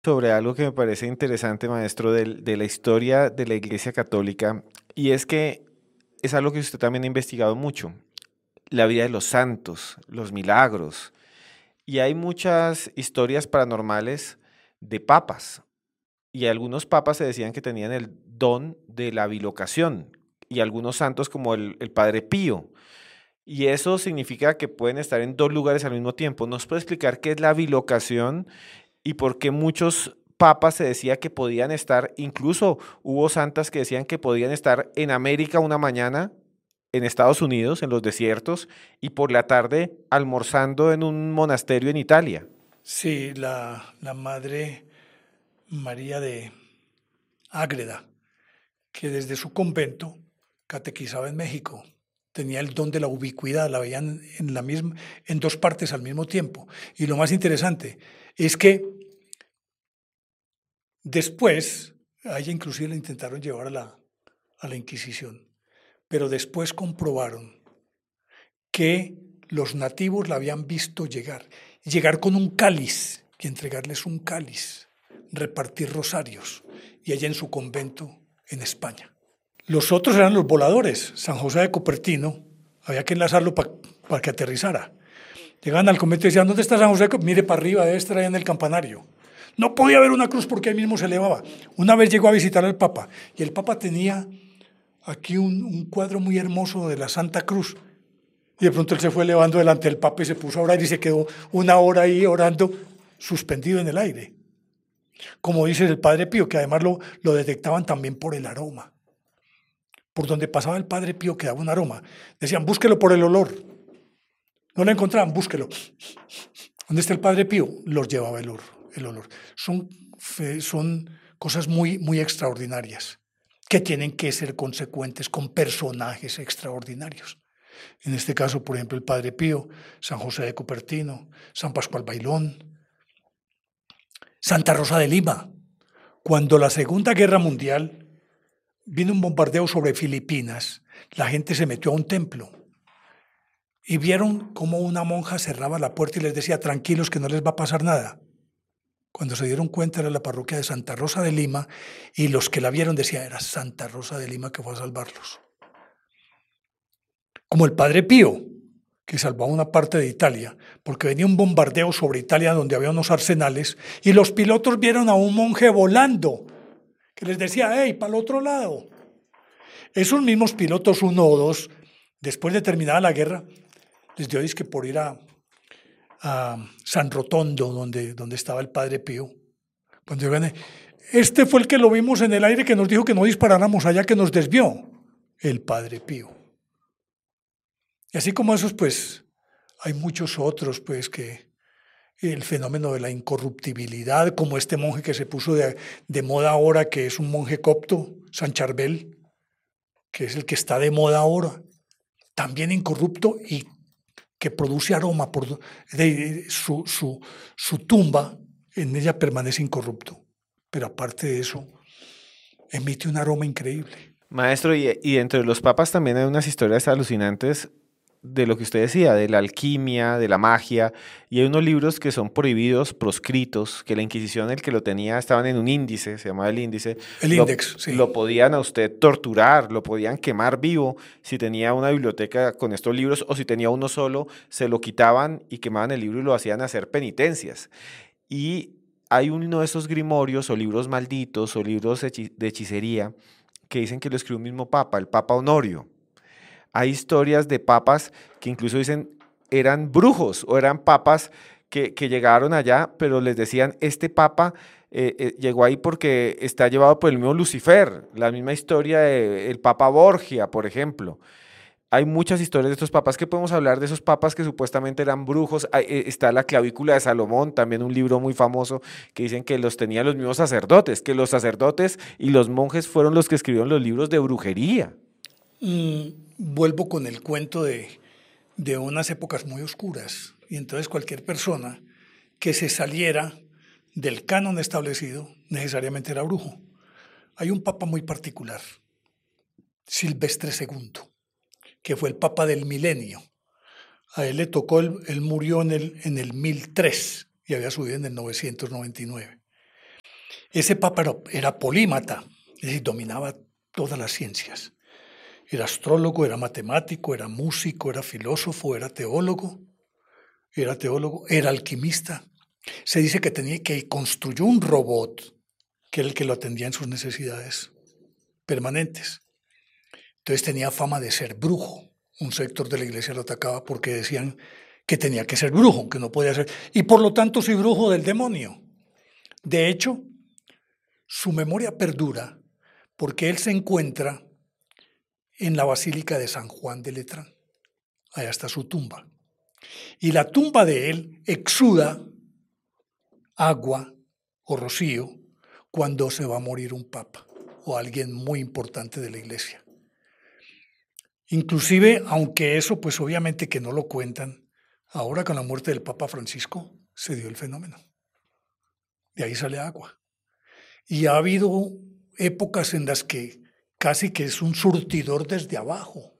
Sobre algo que me parece interesante, maestro, de la historia de la Iglesia Católica, y es que es algo que usted también ha investigado mucho, la vida de los santos, los milagros, y hay muchas historias paranormales de papas, y algunos papas se decían que tenían el don de la bilocación, y algunos santos como el Padre Pío, y eso significa que pueden estar en dos lugares al mismo tiempo. ¿Nos puede explicar qué es la bilocación? Y porque muchos papas se decía que podían estar, incluso hubo santas que decían que podían estar en América una mañana, en Estados Unidos, en los desiertos, y por la tarde almorzando en un monasterio en Italia. Sí, la madre María de Ágreda, que desde su convento catequizaba en México, tenía el don de la ubicuidad, la veían en la misma, en dos partes al mismo tiempo. Y lo más interesante es que después, a ella inclusive la intentaron llevar a la Inquisición, pero después comprobaron que los nativos la habían visto llegar con un cáliz y entregarles un cáliz, repartir rosarios, y ella en su convento en España. Los otros eran los voladores. San José de Cupertino, había que enlazarlo para que aterrizara. Llegaban al convento y decían, ¿dónde está San José? Mire para arriba, debe estar allá en el campanario. No podía haber una cruz porque ahí mismo se elevaba. Una vez llegó a visitar al Papa y el Papa tenía aquí un cuadro muy hermoso de la Santa Cruz. Y de pronto él se fue elevando delante del Papa y se puso a orar y se quedó una hora ahí orando, suspendido en el aire. Como dice el Padre Pío, que además lo detectaban también por el aroma. Por donde pasaba el Padre Pío quedaba un aroma. Decían, búsquelo por el olor. No lo encontraban, búsquelo. ¿Dónde está el Padre Pío? Los llevaba el olor. Son cosas muy, muy extraordinarias que tienen que ser consecuentes con personajes extraordinarios. En este caso, por ejemplo, el Padre Pío, San José de Cupertino, San Pascual Bailón, Santa Rosa de Lima. Cuando la Segunda Guerra Mundial vino un bombardeo sobre Filipinas, la gente se metió a un templo y vieron cómo una monja cerraba la puerta y les decía, tranquilos que no les va a pasar nada. Cuando se dieron cuenta era la parroquia de Santa Rosa de Lima y los que la vieron decían, era Santa Rosa de Lima que fue a salvarlos. Como el Padre Pío, que salvó a una parte de Italia, porque venía un bombardeo sobre Italia donde había unos arsenales y los pilotos vieron a un monje volando que les decía, hey, para el otro lado. Esos mismos pilotos, uno o dos, después de terminada la guerra, les dio disque por ir a San Rotondo, donde estaba el Padre Pío. Cuando yo gané, este fue el que lo vimos en el aire que nos dijo que no disparáramos allá, que nos desvió, el Padre Pío. Y así como esos, pues, hay muchos otros, pues, que el fenómeno de la incorruptibilidad, como este monje que se puso de moda ahora, que es un monje copto, San Charbel, que es el que está de moda ahora, también incorrupto y que produce aroma, su tumba, en ella permanece incorrupto, pero aparte de eso, emite un aroma increíble. Maestro, y entre los papas también hay unas historias alucinantes de lo que usted decía, de la alquimia, de la magia, y hay unos libros que son prohibidos, proscritos, que la Inquisición, el que lo tenía, estaban en un índice, se llamaba el índice, El índice, sí. lo podían a usted torturar, lo podían quemar vivo si tenía una biblioteca con estos libros, o si tenía uno solo, se lo quitaban y quemaban el libro y lo hacían hacer penitencias. Y hay uno de esos grimorios o libros malditos o libros de hechicería que dicen que lo escribió un mismo papa, el Papa Honorio. Hay historias de papas que incluso dicen eran brujos o eran papas que llegaron allá, pero les decían, este papa llegó ahí porque está llevado por el mismo Lucifer, la misma historia del Papa Borgia, por ejemplo. Hay muchas historias de estos papas que podemos hablar de esos papas que supuestamente eran brujos. Está la clavícula de Salomón, también un libro muy famoso que dicen que los tenían los mismos sacerdotes, que los sacerdotes y los monjes fueron los que escribieron los libros de brujería. Vuelvo con el cuento de unas épocas muy oscuras. Y entonces cualquier persona que se saliera del canon establecido necesariamente era brujo. Hay un papa muy particular, Silvestre II, que fue el papa del milenio. A él le tocó, él murió en el 1003 y había subido en el 999. Ese papa era polímata, es decir, dominaba todas las ciencias. Era astrólogo, era matemático, era músico, era filósofo, era teólogo, era alquimista. Se dice que construyó un robot que era el que lo atendía en sus necesidades permanentes. Entonces tenía fama de ser brujo. Un sector de la iglesia lo atacaba porque decían que tenía que ser brujo, que no podía ser. Y por lo tanto soy brujo del demonio. De hecho, su memoria perdura porque él se encuentra en la Basílica de San Juan de Letrán. Allá está su tumba. Y la tumba de él exuda agua o rocío cuando se va a morir un papa o alguien muy importante de la iglesia. Inclusive, aunque eso pues obviamente que no lo cuentan, ahora con la muerte del Papa Francisco se dio el fenómeno. De ahí sale agua. Y ha habido épocas en las que casi que es un surtidor desde abajo,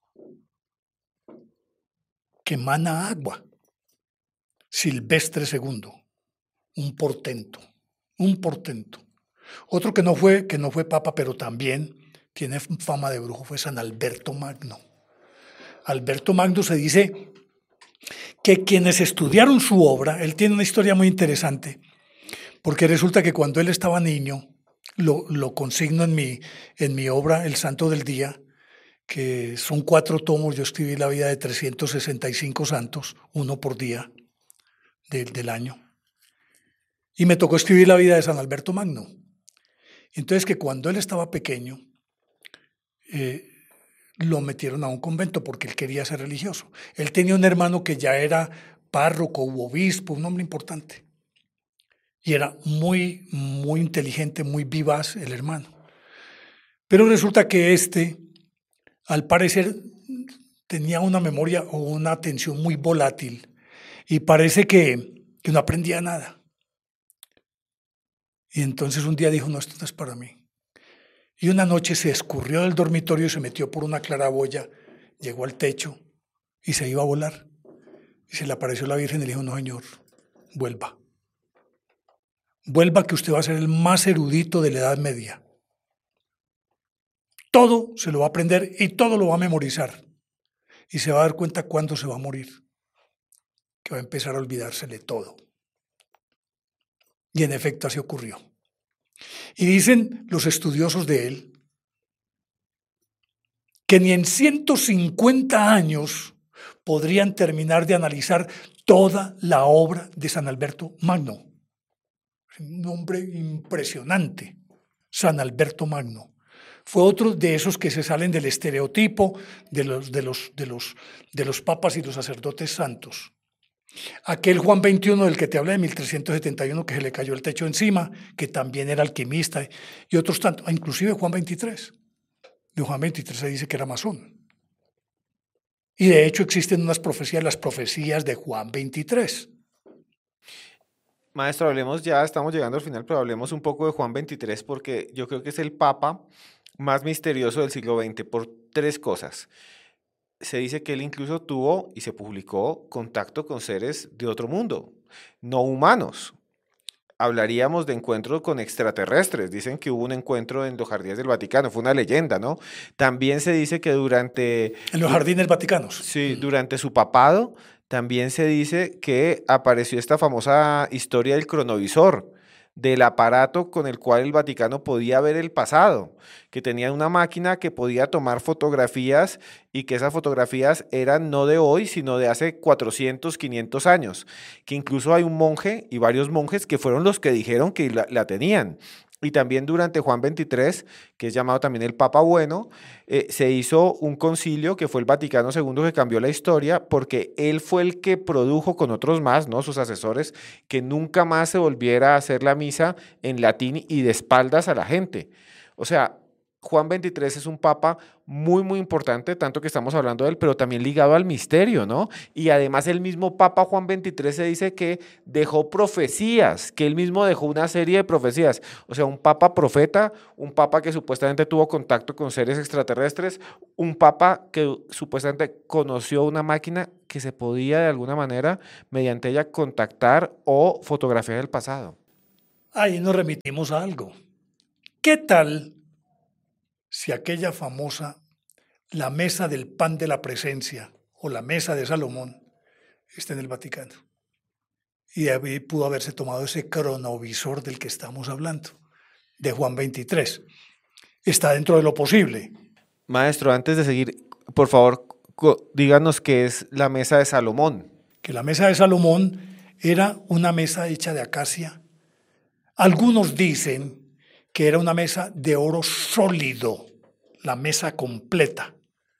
que emana agua. Silvestre II, un portento, un portento. Otro que no fue papa, pero también tiene fama de brujo, fue San Alberto Magno. Alberto Magno se dice que quienes estudiaron su obra, él tiene una historia muy interesante, porque resulta que cuando él estaba niño, lo consigno en mi obra El Santo del Día, que son 4 tomos, yo escribí la vida de 365 santos, uno por día del año, y me tocó escribir la vida de San Alberto Magno. Entonces que cuando él estaba pequeño, lo metieron a un convento porque él quería ser religioso. Él tenía un hermano que ya era párroco u obispo, un hombre importante. Y era muy, muy inteligente, muy vivaz el hermano. Pero resulta que al parecer, tenía una memoria o una atención muy volátil y parece que no aprendía nada. Y entonces un día dijo, no, esto no es para mí. Y una noche se escurrió del dormitorio y se metió por una claraboya, llegó al techo y se iba a volar. Y se le apareció la Virgen y le dijo, no, señor, vuelva. Vuelva que usted va a ser el más erudito de la Edad Media. Todo se lo va a aprender y todo lo va a memorizar. Y se va a dar cuenta cuándo se va a morir, que va a empezar a olvidársele todo. Y en efecto así ocurrió. Y dicen los estudiosos de él que ni en 150 años podrían terminar de analizar toda la obra de San Alberto Magno. Un hombre impresionante, San Alberto Magno. Fue otro de esos que se salen del estereotipo de los papas y los sacerdotes santos. Aquel Juan XXI del que te hablé de 1371, que se le cayó el techo encima, que también era alquimista, y otros tantos, inclusive Juan XXIII. De Juan XXIII se dice que era masón. Y de hecho existen unas profecías, las profecías de Juan XXIII. Maestro, hablemos ya, estamos llegando al final, pero hablemos un poco de Juan XXIII porque yo creo que es el papa más misterioso del siglo XX por 3 cosas. Se dice que él incluso tuvo y se publicó contacto con seres de otro mundo, no humanos. Hablaríamos de encuentros con extraterrestres. Dicen que hubo un encuentro en los jardines del Vaticano, fue una leyenda, ¿no? También se dice que En los jardines vaticanos. sí, durante su papado, también se dice que apareció esta famosa historia del cronovisor, del aparato con el cual el Vaticano podía ver el pasado, que tenía una máquina que podía tomar fotografías y que esas fotografías eran no de hoy, sino de hace 400, 500 años, que incluso hay un monje y varios monjes que fueron los que dijeron que la tenían. Y también durante Juan XXIII, que es llamado también el Papa Bueno, se hizo un concilio que fue el Vaticano II que cambió la historia porque él fue el que produjo con otros más, ¿no? Sus asesores, que nunca más se volviera a hacer la misa en latín y de espaldas a la gente. O sea, Juan XXIII es un papa muy, muy importante, tanto que estamos hablando de él, pero también ligado al misterio, ¿no? Y además el mismo papa Juan XXIII se dice que dejó profecías, que él mismo dejó una serie de profecías. O sea, un papa profeta, un papa que supuestamente tuvo contacto con seres extraterrestres, un papa que supuestamente conoció una máquina que se podía de alguna manera, mediante ella, contactar o fotografiar el pasado. ahí nos remitimos a algo. ¿Qué tal si aquella famosa, la mesa del pan de la presencia o la mesa de Salomón está en el Vaticano? Y de ahí pudo haberse tomado ese cronovisor del que estamos hablando, de Juan 23. Está dentro de lo posible. Maestro, antes de seguir, por favor, díganos qué es la mesa de Salomón. Que la mesa de Salomón era una mesa hecha de acacia. Algunos dicen que era una mesa de oro sólido, la mesa completa.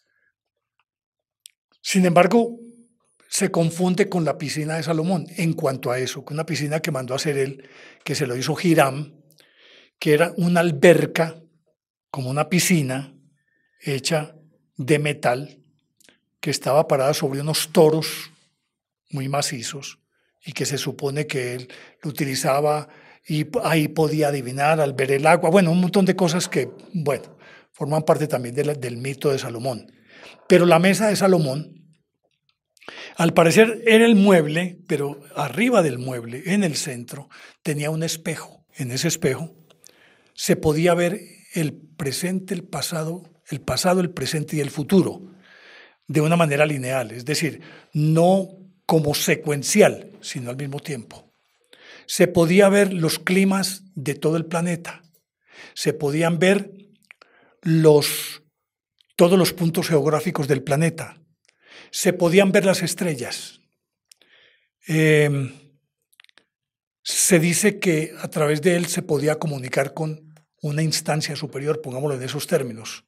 Sin embargo, se confunde con la piscina de Salomón en cuanto a eso, con una piscina que mandó a hacer él, que se lo hizo Hiram, que era una alberca, como una piscina hecha de metal, que estaba parada sobre unos toros muy macizos y que se supone que él lo utilizaba y ahí podía adivinar al ver el agua. Bueno, un montón de cosas que, bueno, forman parte también del mito de Salomón. Pero la mesa de Salomón, al parecer era el mueble, pero arriba del mueble, en el centro, tenía un espejo. En ese espejo se podía ver el presente, el pasado, el presente y el futuro de una manera lineal, es decir, no como secuencial, sino al mismo tiempo. Se podía ver los climas de todo el planeta, se podían ver todos los puntos geográficos del planeta, se podían ver las estrellas. Se dice que a través de él se podía comunicar con una instancia superior, pongámoslo en esos términos.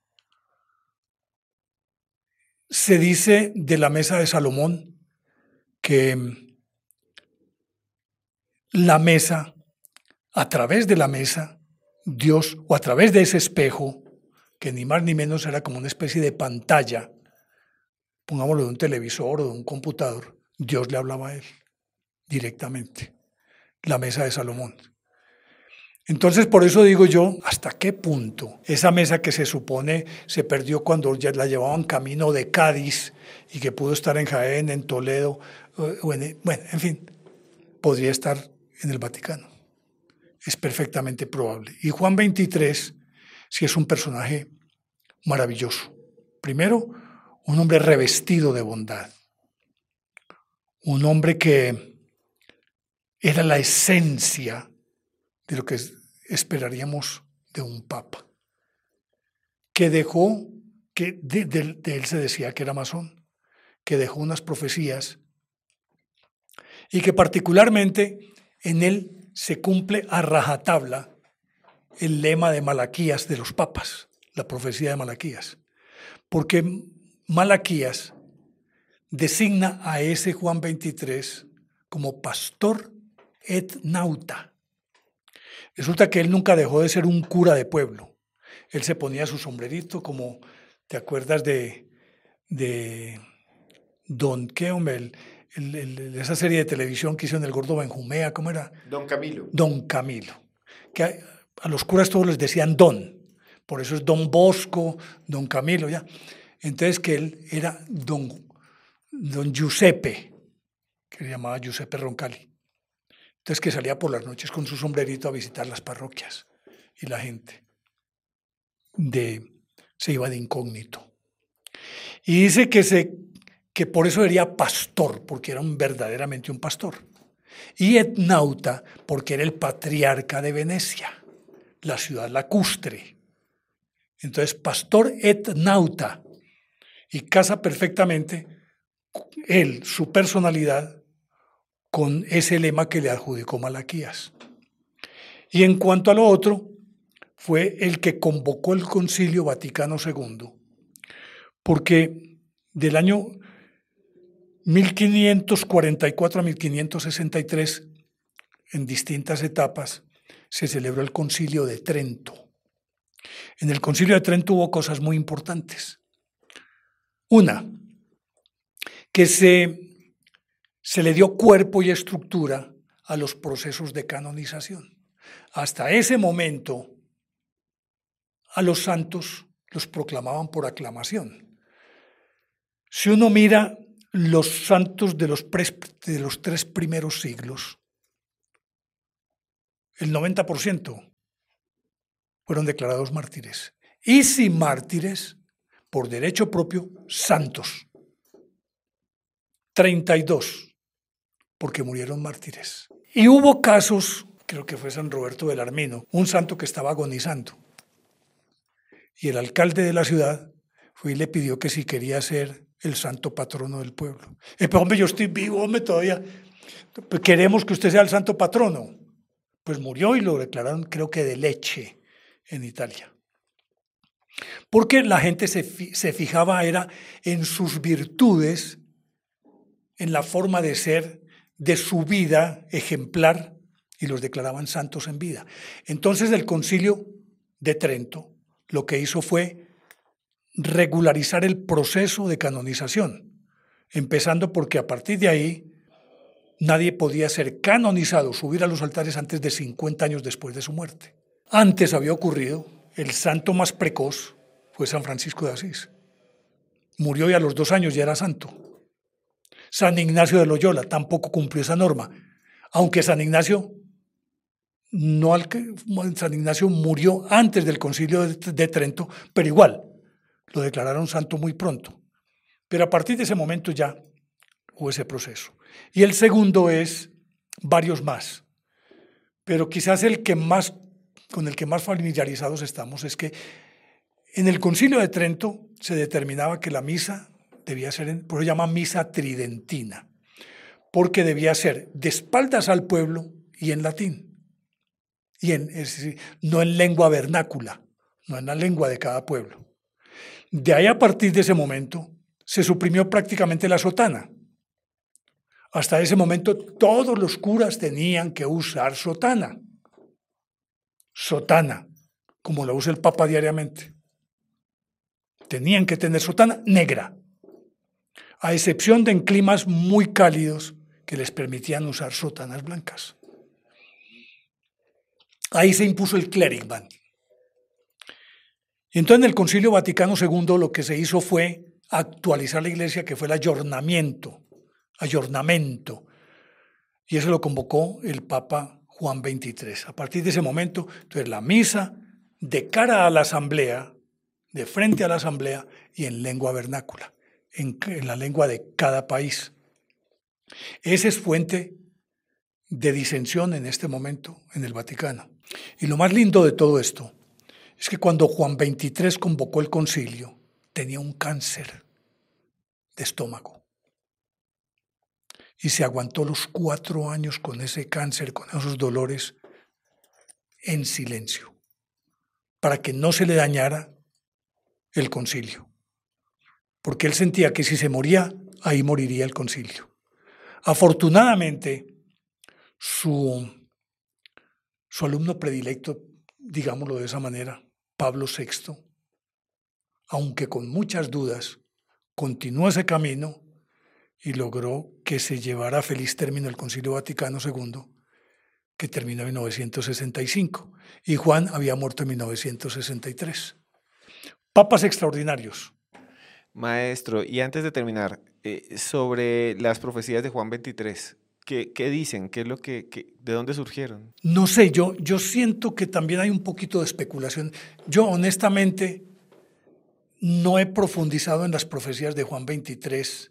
Se dice de la mesa de Salomón que la mesa, a través de la mesa, Dios, o a través de ese espejo, que ni más ni menos era como una especie de pantalla, pongámoslo de un televisor o de un computador, Dios le hablaba a él directamente, la mesa de Salomón. Entonces, por eso digo yo, ¿hasta qué punto esa mesa que se supone se perdió cuando ya la llevaban camino de Cádiz y que pudo estar en Jaén, en Toledo, bueno, en fin, podría estar en el Vaticano? Es perfectamente probable. Y Juan 23 sí es un personaje maravilloso. Primero, un hombre revestido de bondad, un hombre que era la esencia de lo que esperaríamos de un papa, que dejó, que de él se decía que era masón, que dejó unas profecías y que particularmente en él se cumple a rajatabla el lema de Malaquías de los papas, la profecía de Malaquías, porque Malaquías designa a ese Juan 23 como pastor et nauta. Resulta que él nunca dejó de ser un cura de pueblo. Él se ponía su sombrerito como, ¿te acuerdas de Don qué, hombre? Esa serie de televisión que hizo en El Gordo Benjumea, ¿cómo era? Don Camilo. Don Camilo. Que a los curas todos les decían Don. Por eso es Don Bosco, Don Camilo, ya. Entonces que él era Don Giuseppe, que se llamaba Giuseppe Roncalli. Entonces que salía por las noches con su sombrerito a visitar las parroquias y la gente se iba de incógnito. Y dice que por eso sería pastor, porque era verdaderamente un pastor. Y etnauta, porque era el patriarca de Venecia, la ciudad lacustre. Entonces, pastor etnauta. Y casa perfectamente él, su personalidad, con ese lema que le adjudicó Malaquías. Y en cuanto a lo otro, fue el que convocó el Concilio Vaticano II, porque del año 1544 a 1563, en distintas etapas, se celebró el Concilio de Trento. En el Concilio de Trento hubo cosas muy importantes. Una, que se le dio cuerpo y estructura a los procesos de canonización. Hasta ese momento, a los santos los proclamaban por aclamación. Si uno mira los santos de los 3 primeros siglos, el 90% fueron declarados mártires. Y si mártires, por derecho propio, santos. 32, porque murieron mártires. Y hubo casos, creo que fue San Roberto del Armino, un santo que estaba agonizando. Y el alcalde de la ciudad fue y le pidió que si quería ser el santo patrono del pueblo. Pero hombre, yo estoy vivo, hombre, todavía. Queremos que usted sea el santo patrono. Pues murió y lo declararon, creo que de Lecce, en Italia. Porque la gente se fijaba era en sus virtudes, en la forma de ser, de su vida ejemplar, y los declaraban santos en vida. Entonces el Concilio de Trento lo que hizo fue regularizar el proceso de canonización, empezando porque a partir de ahí nadie podía ser canonizado, subir a los altares antes de 50 años después de su muerte. Antes había ocurrido, el santo más precoz fue San Francisco de Asís. Murió y a los 2 años ya era santo. San Ignacio de Loyola tampoco cumplió esa norma, aunque San Ignacio murió antes del Concilio de Trento, pero igual, lo declararon santo muy pronto. Pero a partir de ese momento ya hubo ese proceso. Y el segundo es varios más. Pero quizás con el que más familiarizados estamos es que en el Concilio de Trento se determinaba que la misa debía ser, por eso se llama misa tridentina, porque debía ser de espaldas al pueblo y en latín. Es decir, no en lengua vernácula, no en la lengua de cada pueblo. De ahí a partir de ese momento se suprimió prácticamente la sotana. Hasta ese momento todos los curas tenían que usar sotana. Sotana, como la usa el Papa diariamente. Tenían que tener sotana negra, a excepción de en climas muy cálidos que les permitían usar sotanas blancas. Ahí se impuso el clerigman. Y entonces en el Concilio Vaticano II lo que se hizo fue actualizar la iglesia, que fue el ayornamiento, y eso lo convocó el Papa Juan XXIII. A partir de ese momento, entonces la misa de cara a la asamblea, de frente a la asamblea y en lengua vernácula, en la lengua de cada país. Esa es fuente de disensión en este momento en el Vaticano. Y lo más lindo de todo esto es que cuando Juan XXIII convocó el concilio, tenía un cáncer de estómago. Y se aguantó los 4 años con ese cáncer, con esos dolores, en silencio, para que no se le dañara el concilio. Porque él sentía que si se moría, ahí moriría el concilio. Afortunadamente, su alumno predilecto, digámoslo de esa manera, Pablo VI, aunque con muchas dudas, continuó ese camino y logró que se llevara a feliz término el Concilio Vaticano II, que terminó en 1965, y Juan había muerto en 1963. Papas extraordinarios. Maestro, y antes de terminar, sobre las profecías de Juan XXIII, ¿qué dicen? ¿Qué es lo de dónde surgieron? No sé, yo siento que también hay un poquito de especulación. Yo honestamente no he profundizado en las profecías de Juan XXIII,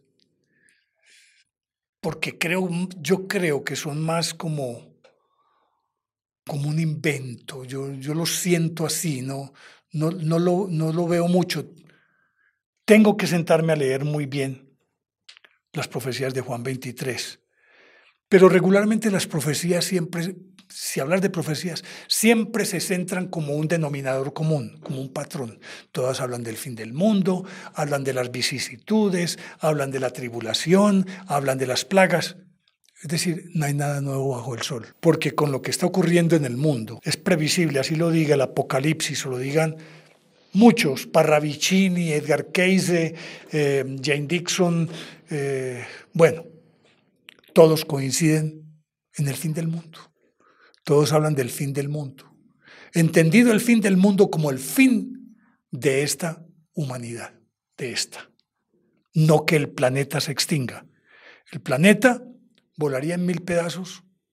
porque yo creo que son más como un invento. Yo lo siento así, no lo veo mucho. Tengo que sentarme a leer muy bien las profecías de Juan XXIII. Pero regularmente las profecías siempre, si hablar de profecías, siempre se centran como un denominador común, como un patrón. Todas hablan del fin del mundo, hablan de las vicisitudes, hablan de la tribulación, hablan de las plagas. Es decir, no hay nada nuevo bajo el sol, porque con lo que está ocurriendo en el mundo es previsible, así lo diga el Apocalipsis o lo digan muchos, Parravicini, Edgar Cayce, Jane Dixon, bueno, todos coinciden en el fin del mundo. Todos hablan del fin del mundo. Entendido el fin del mundo como el fin de esta humanidad, No que el planeta se extinga. El planeta volaría en 1000 pedazos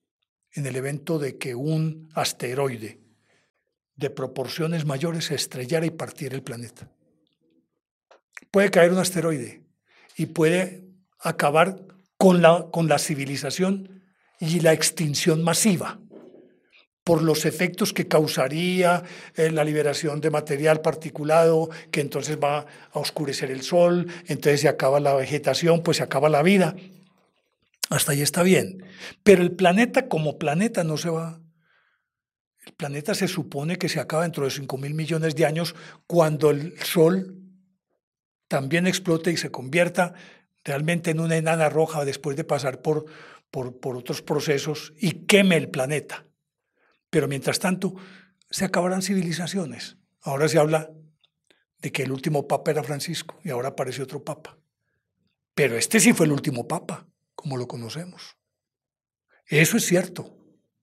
en el evento de que un asteroide de proporciones mayores se estrellara y partiera el planeta. Puede caer un asteroide y puede acabar con la civilización y la extinción masiva por los efectos que causaría la liberación de material particulado, que entonces va a oscurecer el sol, entonces se acaba la vegetación, pues se acaba la vida. Hasta ahí está bien. Pero el planeta como planeta no se va. El planeta se supone que se acaba dentro de 5.000 millones de años, cuando el sol también explote y se convierta realmente en una enana roja después de pasar por otros procesos y queme el planeta. Pero mientras tanto, se acabarán civilizaciones. Ahora se habla de que el último papa era Francisco y ahora aparece otro papa. Pero este sí fue el último papa, como lo conocemos. Eso es cierto.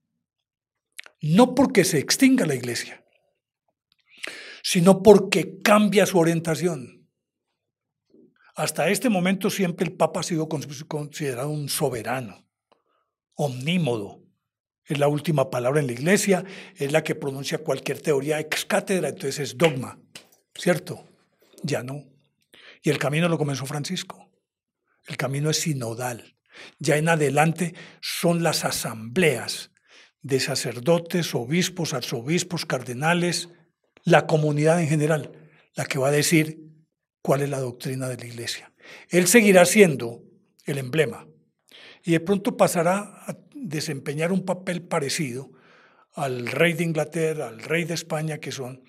No porque se extinga la iglesia, sino porque cambia su orientación. Hasta este momento siempre el papa ha sido considerado un soberano, omnímodo. Es la última palabra en la iglesia, es la que pronuncia cualquier teoría ex cátedra, entonces es dogma, ¿cierto? Ya no. Y el camino lo comenzó Francisco. El camino es sinodal. Ya en adelante son las asambleas de sacerdotes, obispos, arzobispos, cardenales, la comunidad en general, la que va a decir cuál es la doctrina de la iglesia. Él seguirá siendo el emblema y de pronto pasará a desempeñar un papel parecido al rey de Inglaterra, al rey de España, que son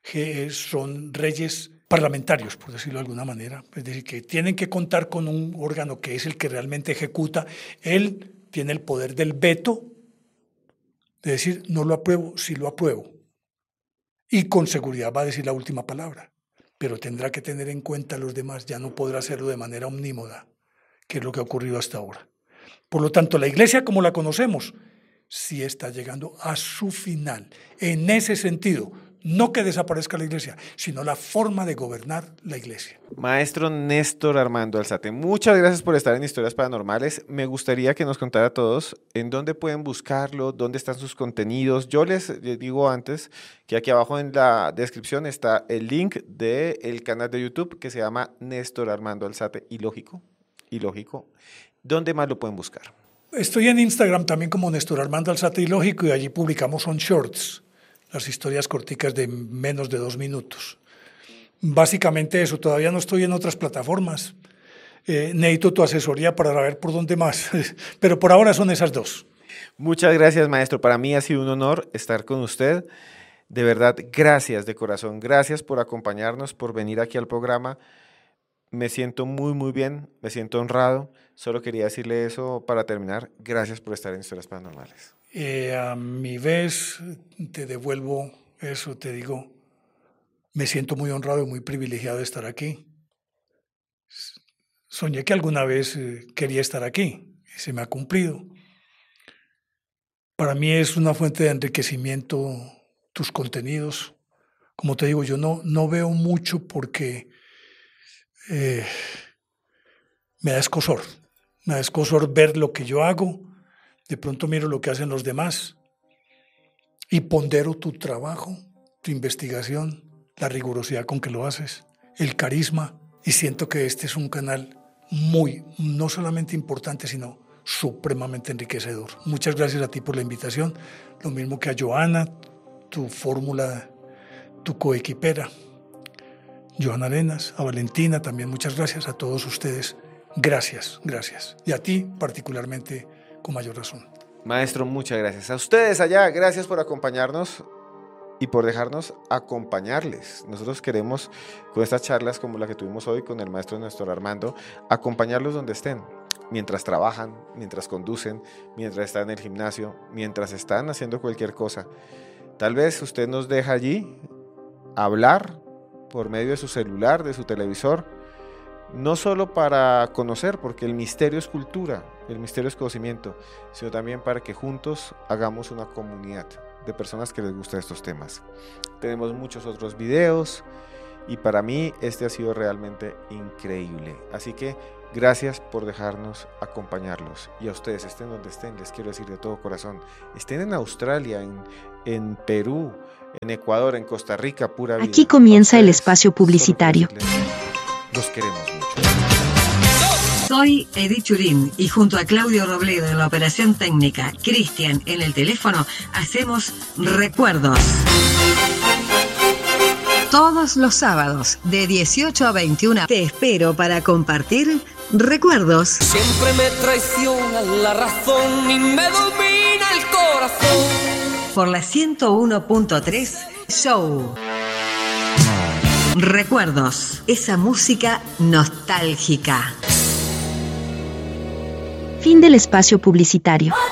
reyes parlamentarios, por decirlo de alguna manera, es decir, que tienen que contar con un órgano que es el que realmente ejecuta. Él tiene el poder del veto, de decir, no lo apruebo, sí lo apruebo. Y con seguridad va a decir la última palabra, pero tendrá que tener en cuenta a los demás, ya no podrá hacerlo de manera omnímoda, que es lo que ha ocurrido hasta ahora. Por lo tanto, la iglesia como la conocemos, sí está llegando a su final. En ese sentido, no que desaparezca la iglesia, sino la forma de gobernar la iglesia. Maestro Néstor Armando Alzate, muchas gracias por estar en Historias Paranormales. Me gustaría que nos contara a todos en dónde pueden buscarlo, dónde están sus contenidos. Yo les digo antes que aquí abajo en la descripción está el link del canal de YouTube que se llama Néstor Armando Alzate Ilógico. ¿Dónde más lo pueden buscar? Estoy en Instagram también como Néstor Armando Alzate Ilógico y allí publicamos on shorts, las historias corticas de menos de 2 minutos. Básicamente eso, todavía no estoy en otras plataformas. Necesito tu asesoría para saber por dónde más, pero por ahora son esas dos. Muchas gracias, maestro. Para mí ha sido un honor estar con usted. De verdad, gracias de corazón. Gracias por acompañarnos, por venir aquí al programa. Me siento muy, muy bien, me siento honrado. Solo quería decirle eso para terminar. Gracias por estar en Historias Paranormales. A mi vez, te devuelvo eso, te digo, me siento muy honrado y muy privilegiado de estar aquí. Soñé que alguna vez quería estar aquí y se me ha cumplido. Para mí es una fuente de enriquecimiento tus contenidos. Como te digo, yo no veo mucho porque me da escozor. Me da escozor ver lo que yo hago. De pronto miro lo que hacen los demás y pondero tu trabajo, tu investigación, la rigurosidad con que lo haces, el carisma, y siento que este es un canal muy, no solamente importante, sino supremamente enriquecedor. Muchas gracias a ti por la invitación, lo mismo que a Joana, tu fórmula, tu coequipera, Joana Arenas, a Valentina también, muchas gracias a todos ustedes. Gracias, gracias. Y a ti particularmente, con mayor razón. Maestro, muchas gracias. A ustedes allá, gracias por acompañarnos y por dejarnos acompañarles. Nosotros queremos, con estas charlas como la que tuvimos hoy con el maestro Néstor Armando, acompañarlos donde estén, mientras trabajan, mientras conducen, mientras están en el gimnasio, mientras están haciendo cualquier cosa. Tal vez usted nos deja allí hablar por medio de su celular, de su televisor, no solo para conocer, porque el misterio es cultura, el misterio es conocimiento, sino también para que juntos hagamos una comunidad de personas que les gustan estos temas. Tenemos muchos otros videos y para mí este ha sido realmente increíble. Así que Gracias por dejarnos acompañarlos. Y a ustedes, estén donde estén, les quiero decir de todo corazón, estén en Australia, en Perú, en Ecuador, en Costa Rica, pura vida. Aquí comienza el espacio publicitario. Los queremos mucho. Soy Edith Churín y junto a Claudio Robledo en la operación técnica, Cristian en el teléfono, hacemos Recuerdos. Todos los sábados, de 18 a 21, te espero para compartir Recuerdos. Siempre me traiciona la razón y me domina el corazón. Por la 101.3 Show. Recuerdos, esa música nostálgica. Fin del espacio publicitario.